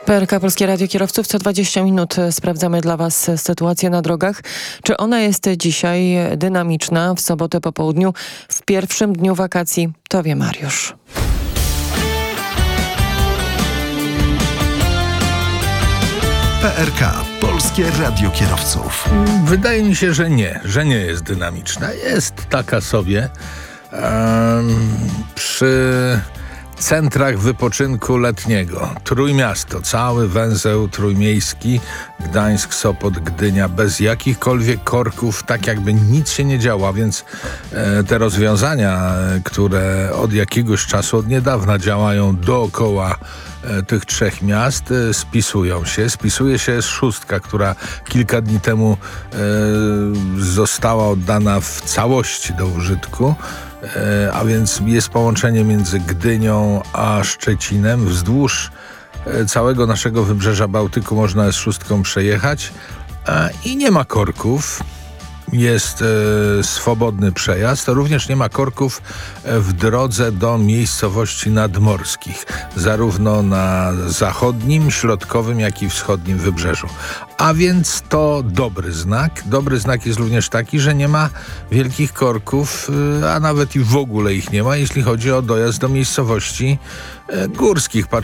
PRK Polskie Radio Kierowców. Co 20 minut sprawdzamy dla Was sytuację na drogach. Czy ona jest dzisiaj dynamiczna w sobotę po południu, w pierwszym dniu wakacji? To wie Mariusz. PRK Polskie Radio Kierowców. Wydaje mi się, że nie jest dynamiczna. Jest taka sobie przy centrach wypoczynku letniego. Trójmiasto, cały węzeł trójmiejski, Gdańsk, Sopot, Gdynia, bez jakichkolwiek korków, tak jakby nic się nie działo, więc te rozwiązania, które od jakiegoś czasu, od niedawna działają dookoła tych trzech miast, spisuje się szóstka, która kilka dni temu została oddana w całości do użytku. A więc jest połączenie między Gdynią a Szczecinem. Wzdłuż całego naszego wybrzeża Bałtyku można S6 przejechać i nie ma korków. Jest swobodny przejazd. Również nie ma korków w drodze do miejscowości nadmorskich, zarówno na zachodnim, środkowym, jak i wschodnim wybrzeżu. A więc to dobry znak. Dobry znak jest również taki, że nie ma wielkich korków, a nawet i w ogóle ich nie ma, jeśli chodzi o dojazd do miejscowości górskich.